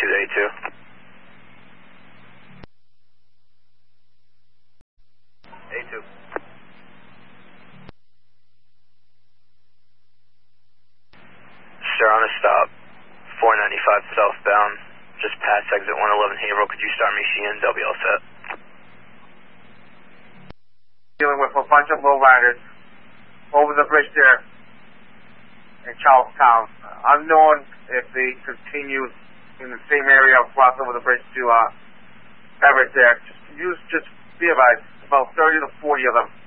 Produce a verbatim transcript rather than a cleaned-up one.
to A two. A two. Sir, on a stop, four ninety-five southbound, just past exit one eleven Haverhill. Could you start me C N W all set? Dealing with a bunch of lowriders over the bridge there in Charlestown. Unknown if they continue in the same area or cross over the bridge to uh, Everett there. Just use, just be advised, about thirty to forty of them